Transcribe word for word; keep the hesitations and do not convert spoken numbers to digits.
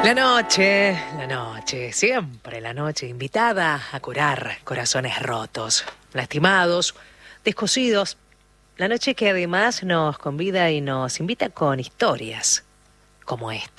La noche, la noche, siempre la noche, invitada a curar corazones rotos, lastimados, descosidos. La noche que además nos convida y nos invita con historias como esta.